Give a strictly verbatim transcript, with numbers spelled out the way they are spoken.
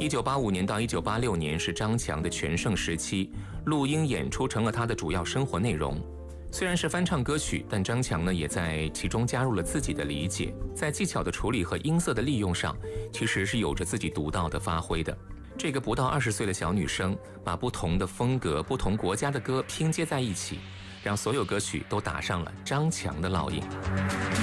一九八五年到一九八六年是张强的全盛时期，录音演出成了他的主要生活内容。虽然是翻唱歌曲，但张强呢也在其中加入了自己的理解，在技巧的处理和音色的利用上，其实是有着自己独到的发挥的。这个不到二十岁的小女生，把不同的风格、不同国家的歌拼接在一起，让所有歌曲都打上了张强的烙印。